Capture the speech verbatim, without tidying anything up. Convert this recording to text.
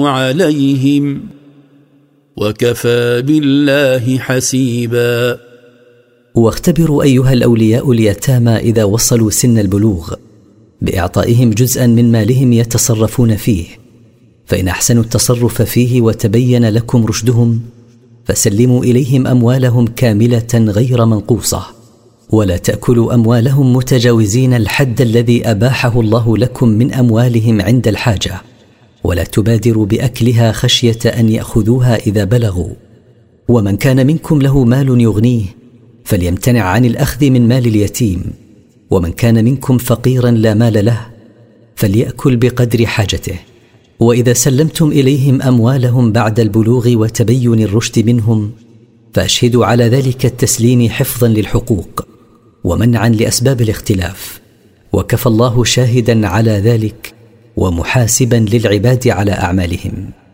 عليهم وكفى بالله حسيبا. واختبروا أيها الأولياء اليتامى إذا وصلوا سن البلوغ بإعطائهم جزءا من مالهم يتصرفون فيه، فإن أحسنوا التصرف فيه وتبين لكم رشدهم فسلموا إليهم أموالهم كاملة غير منقوصة، ولا تأكلوا أموالهم متجاوزين الحد الذي أباحه الله لكم من أموالهم عند الحاجة، ولا تبادروا بأكلها خشية أن يأخذوها إذا بلغوا. ومن كان منكم له مال يغنيه فليمتنع عن الأخذ من مال اليتيم، ومن كان منكم فقيرا لا مال له فليأكل بقدر حاجته. وإذا سلمتم إليهم أموالهم بعد البلوغ وتبين الرشد منهم فأشهدوا على ذلك التسليم حفظا للحقوق ومنعا لأسباب الاختلاف، وكفى الله شاهدا على ذلك ومحاسبا للعباد على أعمالهم.